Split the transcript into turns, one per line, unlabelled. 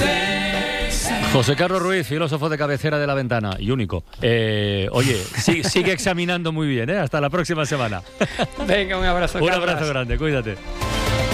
José Carlos Ruiz, filósofo de cabecera de La Ventana y único. Oye, sigue examinando muy bien, ¿eh? Hasta la próxima semana.
Venga, un abrazo.
Un abrazo grande, cuídate.